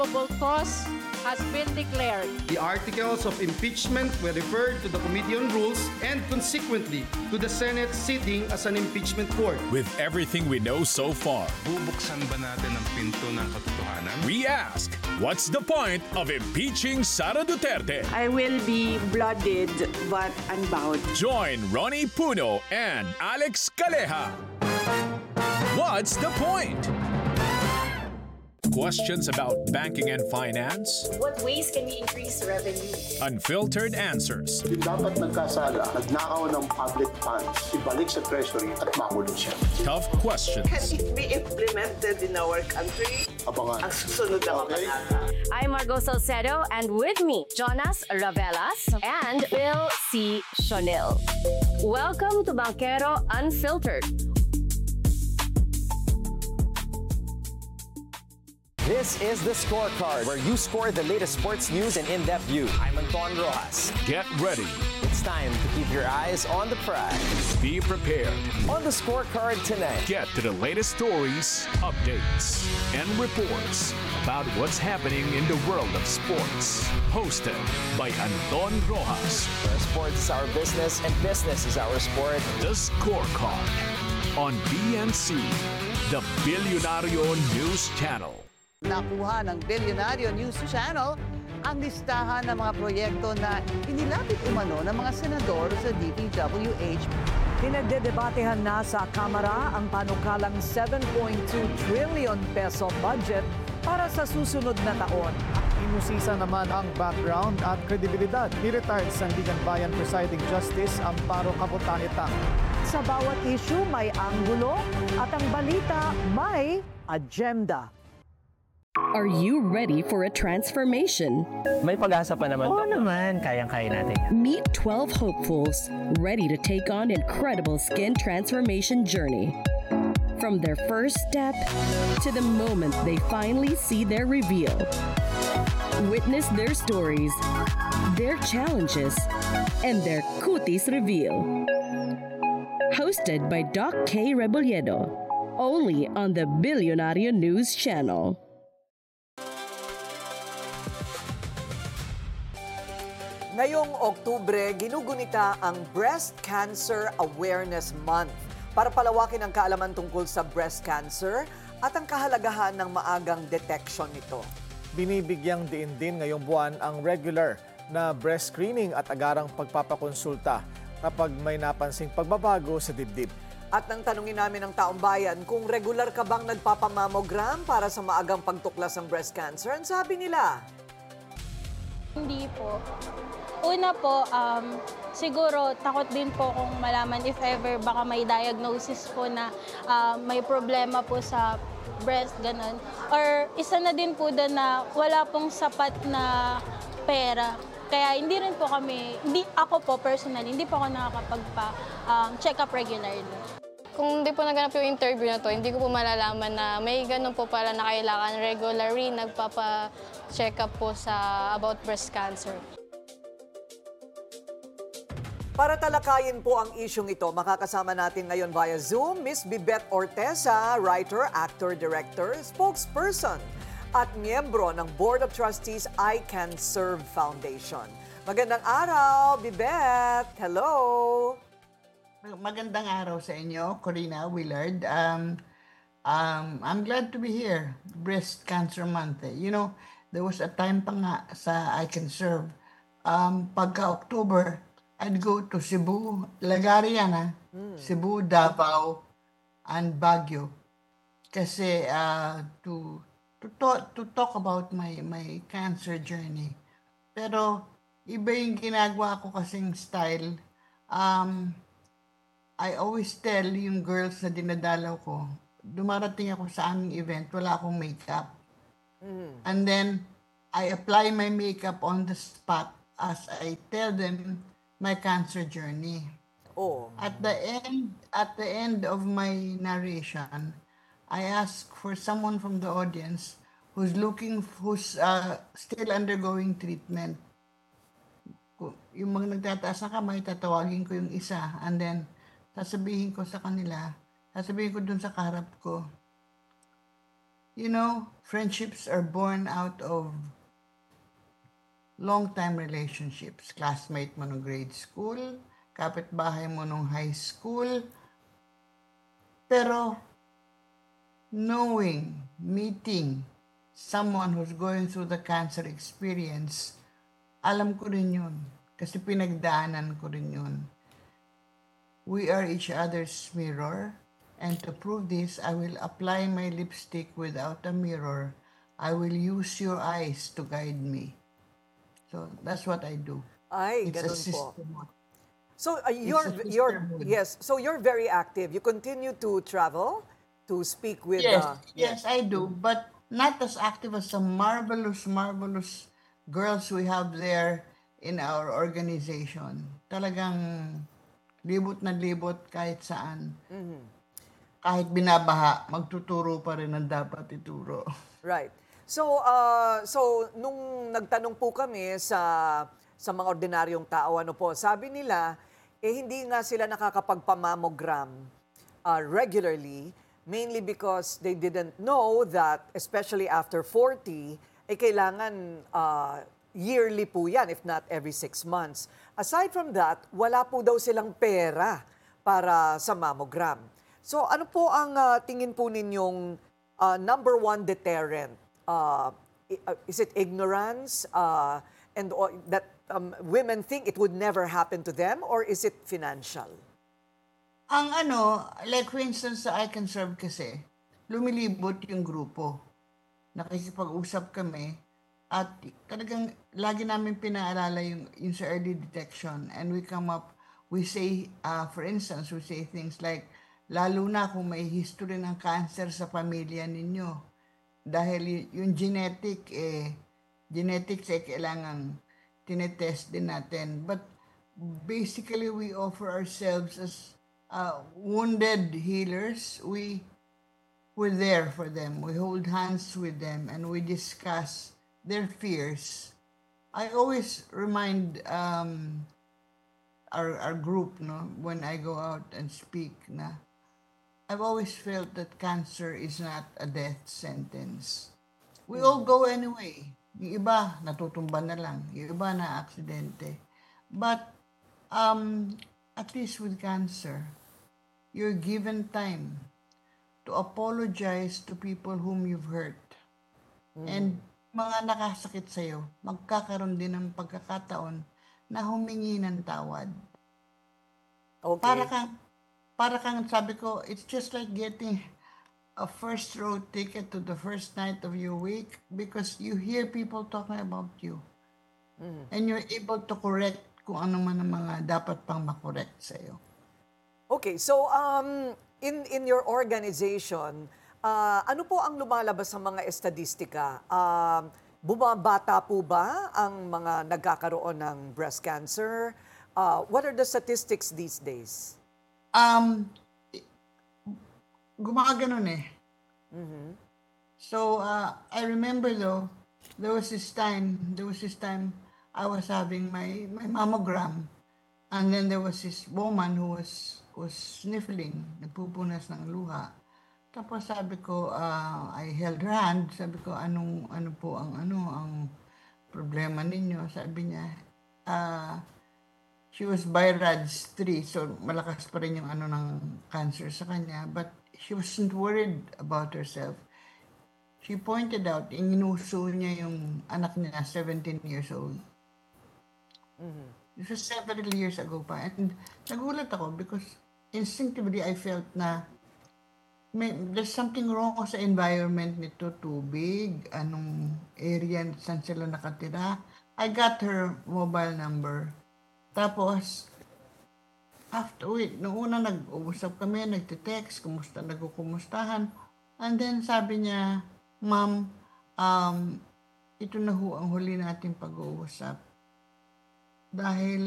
probable cause has been declared. The articles of impeachment were referred to the Committee on Rules and consequently to the Senate sitting as an impeachment court. With everything we know so far, Bubuksan ba natin ang pinto ng katotohanan? we ask, what's the point of impeaching Sara Duterte? I will be blooded but unbound. Join Ronnie Puno and Alex Caleja. What's the point? Questions about banking and finance? What ways can we increase revenue? Unfiltered answers. Yung dapat nagkasala, nagnakaw ng public funds, ibalik sa treasury at makulong siya. Tough questions. Can it be implemented in our country? Abangan. Ang susunod na kabanata. I'm Margo Salcedo, and with me, Jonas Ravelas and Bill C. Shonil. Welcome to Bankero Unfiltered. This is The Scorecard, where you score the latest sports news and in-depth view. I'm Anton Rojas. Get ready. It's time to keep your eyes on the prize. Be prepared. On The Scorecard tonight, Get to the latest stories, updates, and reports about what's happening in the world of sports. Hosted by Anton Rojas. where sports is our business and business is our sport. The Scorecard on BNC, the Billionario News Channel. Nakuha ng Billionario News Channel ang listahan ng mga proyekto na inilapit umano ng mga senador sa DPWH. Pinagdedebatehan na sa Kamara ang panukalang 7.2 trillion peso budget para sa susunod na taon. Inusisa naman ang background at kredibilidad ni retired Sandigan Bayan Presiding Justice Amparo Kaputangitang. Sa bawat issue may anggulo at ang balita may agenda. Are you ready for a transformation? May pag-asa pa naman. Oo naman, kayang-kaya natin. Meet 12 hopefuls ready to take on incredible skin transformation journey. From their first step to the moment they finally see their reveal. Witness their stories, their challenges, and their cuties reveal. Hosted by Doc K. Rebolledo, only on the Billionario News Channel. Ngayong Oktubre, ginugunita ang Breast Cancer Awareness Month para palawakin ang kaalaman tungkol sa breast cancer at ang kahalagahan ng maagang detection nito. Binibigyang diin din ngayong buwan ang regular na breast screening at agarang pagpapakonsulta kapag may napansing pagbabago sa dibdib. At nang tanungin namin ang taong bayan kung regular ka bang nagpapamammogram para sa maagang pagtuklas ng breast cancer, ang sabi nila, hindi po. Una po, siguro takot din po kung malaman if ever baka may diagnosis po na may problema po sa breast, ganun. Or isa na din po doon na wala pong sapat na pera. Kaya hindi rin po kami, ako po personally, hindi po ako nakakapagpa-check up regularly. Kung hindi po naganap yung interview na to, hindi ko po malalaman na may ganun po pala na kailangan regularly nagpapa-check up po sa about breast cancer. para talakayin po ang isyong ito, makakasama natin ngayon via Zoom, Miss Bibet Orteza, writer, actor, director, spokesperson, at miyembro ng Board of Trustees I Can Serve Foundation. Magandang araw, Bibet! Hello! Magandang araw sa inyo, Corina Willard. I'm glad to be here. Breast Cancer Month. You know, there was a time pa nga sa I Can Serve. Pagka-October, I'd go to Cebu, Lagarian, Cebu, Davao, and Baguio. Kasi to talk about my cancer journey. Pero iba yung ginagawa ko kasing style. I always tell yung girls na dinadalaw ko, dumarating ako sa aming event, wala akong makeup. And then, I apply my makeup on the spot as I tell them my cancer journey. Oh. At the end of my narration, I ask for someone from the audience who's still undergoing treatment. Yung mga nagtataas na kamay, tatawagin ko yung isa, and then sasabihin ko sa kanila, sasabihin ko dun sa kaharap ko, friendships are born out of long-time relationships. Classmate mo nung grade school, kapitbahay mo nung high school. Pero meeting someone who's going through the cancer experience, alam ko rin yun. Kasi pinagdaanan ko rin yun. We are each other's mirror. And to prove this, I will apply my lipstick without a mirror. I will use your eyes to guide me. So that's what I do. Ay, It's a ganun po. system. So sisterhood. so you're very active. You continue to travel to speak with Yes, I do, but not as active as the marvelous girls we have there in our organization. Talagang libot na libot kahit saan. Kahit binabaha, magtuturo pa rin ang dapat ituro. Right. So nung nagtanong po kami sa mga ordinaryong tao, sabi nila, hindi nga sila nakakapagpamammogram regularly, mainly because they didn't know that, especially after 40, kailangan yearly po yan, if not every 6 months. Aside from that, wala po daw silang pera para sa mammogram. So ano po ang tingin po ninyong number one deterrent? Is it ignorance and that women think it would never happen to them, or is it financial? Ang like for instance sa I Can Serve kasi, lumilibot yung grupo. Nakikipag-usap kami at talagang lagi namin pinaalala yung sa early detection, and we say, for instance, we say things like, lalo na kung may history ng cancer sa pamilya ninyo. Dahil yung genetics kailangan tinetest din natin. But basically, we offer ourselves as wounded healers. We're there for them. We hold hands with them and we discuss their fears. I always remind our group, when I go out and speak, na I've always felt that cancer is not a death sentence. We all go anyway. Yung iba, natutumba na lang. Yung iba, na-aksidente. But, at least with cancer, you're given time to apologize to people whom you've hurt. And mga nakasakit sa'yo, magkakaroon din ng pagkakataon na humingi ng tawad. Okay. Para kang sabi ko, it's just like getting a first row ticket to the first night of your week because you hear people talking about you. And you're able to correct kung ano man ang mga dapat pang makorekt sa'yo. Okay, so in your organization, ano po ang lumalabas sa mga estadistika? Bumabata po ba ang mga nagkakaroon ng breast cancer? What are the statistics these days? Gumaganon eh. So, I remember though, there was this time I was having my mammogram, and then there was this woman who was sniffling, nagpupunas ng luha. Tapos sabi ko, I held her hand, sabi ko, ano po ang problema ninyo? Sabi niya, she was BI-RADS 3, so malakas pa rin yung ng cancer sa kanya, but she wasn't worried about herself. She pointed out, inuso niya yung anak niya, 17 years old. This was several years ago pa. And nagulat ako because instinctively I felt na there's something wrong sa environment nito, tubig, anong area saan sila nakatira. I got her mobile number. Tapos, noong una nag-uusap kami, nagte-text, nagkukumustahan. And then sabi niya, Ma'am, ito na ho ang huli nating pag-uusap. Dahil